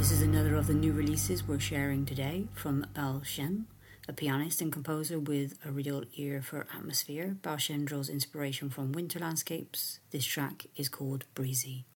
This is another of the new releases we're sharing today from Bao Shen, a pianist and composer with a real ear for atmosphere. Bao Shen draws inspiration from winter landscapes. This track is called Breezy.